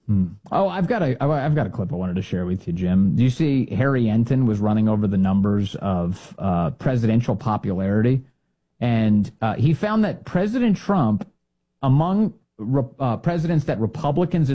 Oh, I've got a clip I wanted to share with you, Jim. Do you see Harry Enton was running over the numbers of presidential popularity, and he found that President Trump, among presidents that Republicans